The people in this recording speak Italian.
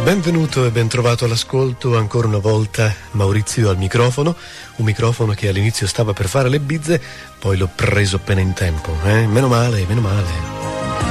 Benvenuto e ben trovato all'ascolto, ancora una volta Maurizio al microfono, un microfono che all'inizio stava per fare le bizze, poi l'ho preso appena in tempo, meno male, meno male.